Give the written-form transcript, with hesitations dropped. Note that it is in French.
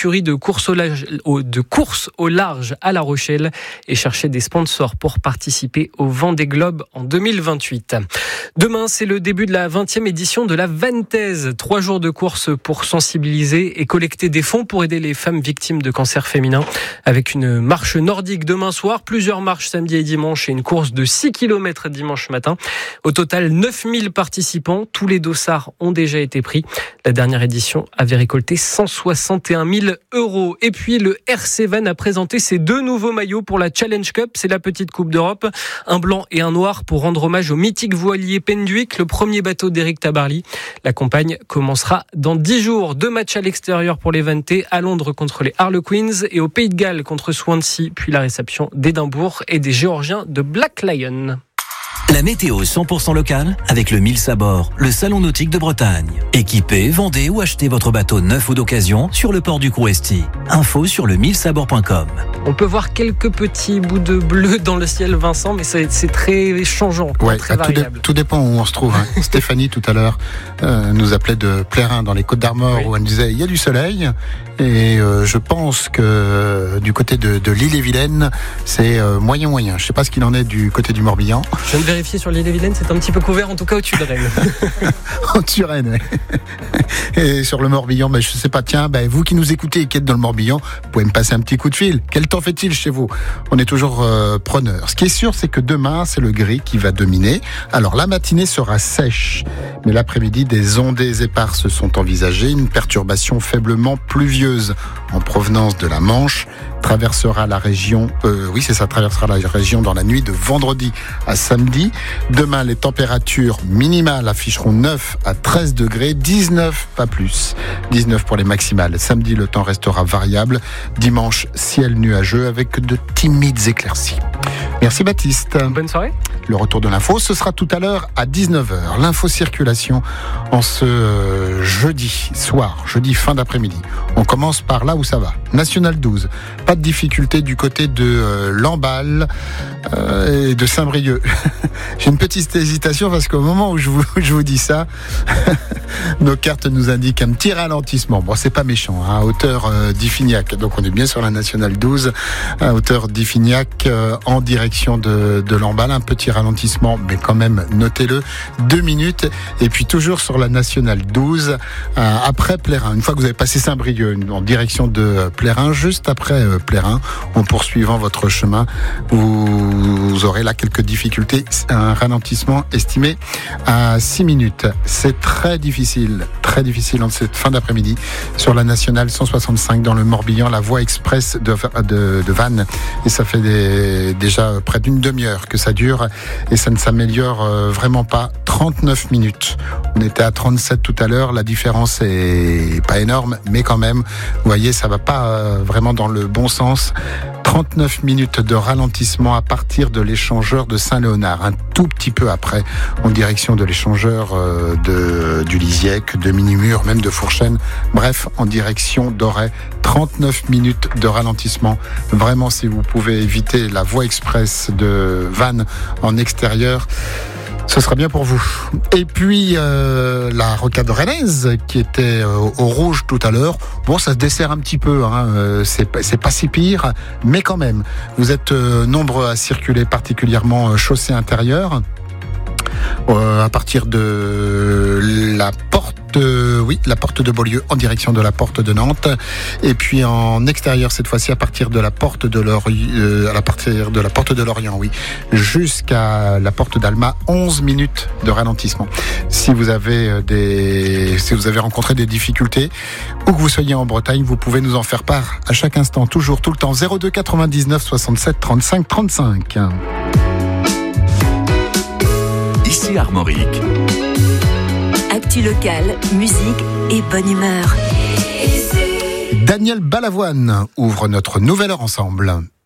écurie de course au large à La Rochelle et chercher des sponsors pour participer au Vendée Globe en 2028. Demain, c'est le début de la 20e édition de la Vantaise. 3 jours de course pour sensibiliser et collecter des fonds pour aider les femmes victimes de cancer féminin. Avec une marche nordique demain soir, plusieurs marches samedi et dimanche et une course de 6 km dimanche matin. Au total, 9000 participants. Tous les dossards ont déjà été pris. La dernière édition avait récolté 161 000 €. Et puis, le RC Vannes a présenté ses 2 nouveaux maillots pour la Challenge Cup. C'est la petite Coupe d'Europe. Un blanc et un noir pour rendre hommage au mythique voilier Penduic, le premier bateau d'Éric Tabarly. La campagne commencera dans 10 jours. 2 matchs à l'extérieur pour les Vannetais, à Londres contre les Harlequins et au Pays de Galles contre Swansea, puis la réception d'Édimbourg et des Géorgiens de Black Lion. La météo 100% locale avec le Mille Sabord, le salon nautique de Bretagne. Équipez, vendez ou achetez votre bateau neuf ou d'occasion sur le port du Crouesty. Info sur le millesabord.com. On peut voir quelques petits bouts de bleu dans le ciel, Vincent, mais c'est très changeant, ouais, très variable. Tout dépend où on se trouve. Stéphanie, tout à l'heure, nous appelait de Plérin, dans les Côtes-d'Armor, oui, où elle nous disait il y a du soleil. Et je pense que du côté de l'Ille-et-Vilaine, c'est moyen. Je ne sais pas ce qu'il en est du côté du Morbihan. Je viens de vérifier sur l'Ille-et-Vilaine, c'est un petit peu couvert, en tout cas au-dessus de Rennes. Au-dessus de Rennes, oui. Et sur le Morbihan, je ne sais pas, tiens, vous qui nous écoutez et qui êtes dans le Morbihan, vous pouvez me passer un petit coup de fil. Quel temps fait-il chez vous ? On est toujours preneurs. Ce qui est sûr, c'est que demain, c'est le gris qui va dominer. Alors, la matinée sera sèche, mais l'après-midi, des ondées éparses sont envisagées. Une perturbation faiblement pluvieuse en provenance de la Manche traversera la région, traversera la région dans la nuit de vendredi à samedi. Demain, les températures minimales afficheront 9 à 13 degrés, 19, pas plus. 19 pour les maximales. Samedi, le temps restera variable. Dimanche, ciel nuageux avec de timides éclaircies. Merci Baptiste. Bonne soirée. Le retour de l'info, ce sera tout à l'heure à 19h. L'info circulation en ce jeudi soir, jeudi fin d'après-midi. On commence par là où ça va. National 12. Pas de difficulté du côté de Lamballe et de Saint-Brieuc. J'ai une petite hésitation parce qu'au moment où je vous dis ça, nos cartes nous indiquent un petit ralentissement. Bon, c'est pas méchant, à hauteur d'Iffignac. Donc on est bien sur la Nationale 12, à hauteur d'Iffignac, en direction de Lamballe. Un petit ralentissement, mais quand même, notez-le, 2 minutes. Et puis toujours sur la Nationale 12, après Plérin. Une fois que vous avez passé Saint-Brieuc, en direction de Plérin, juste après Plérin, en poursuivant votre chemin, vous aurez là quelques difficultés. Un ralentissement estimé à 6 minutes. C'est très difficile en cette fin d'après-midi sur la Nationale 165 dans le Morbihan, la voie express de Vannes. Et ça fait déjà près d'une demi-heure que ça dure et ça ne s'améliore vraiment pas. 39 minutes. On était à 37 tout à l'heure. La différence est pas énorme, mais quand même, vous voyez, ça va pas vraiment dans le bon sens. 39 minutes de ralentissement à partir de l'échangeur de Saint-Léonard, un tout petit peu après, en direction de l'échangeur du Lisiec, de Minimur, même de Fourchène, bref, en direction d'Auray. 39 minutes de ralentissement. Vraiment, si vous pouvez éviter la voie express de Vannes en extérieur, ce sera bien pour vous. Et puis, la rocade rennaise, qui était au rouge tout à l'heure, bon, ça se dessert un petit peu, c'est pas si pire, mais quand même, vous êtes nombreux à circuler, particulièrement chaussée intérieure, à partir de la porte de Beaulieu en direction de la porte de Nantes, et puis en extérieur cette fois-ci à partir de la porte de Lorient, jusqu'à la porte d'Alma. 11 minutes de ralentissement. Si vous avez rencontré des difficultés, où que vous soyez en Bretagne, vous pouvez nous en faire part à chaque instant, toujours, tout le temps. 02 99 67 35 35. Ici Armorique. Actu local, musique et bonne humeur. Daniel Balavoine ouvre notre nouvelle heure ensemble.